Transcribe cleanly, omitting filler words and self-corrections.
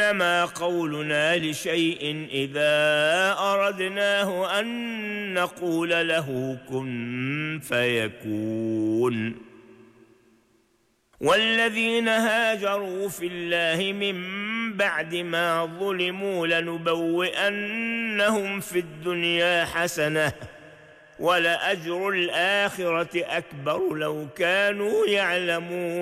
إنما قولنا لشيء إذا أردناه أن نقول له كن فيكون. والذين هاجروا في الله من بعد ما ظلموا لنبوئنهم في الدنيا حسنة ولأجر الآخرة أكبر لو كانوا يعلمون.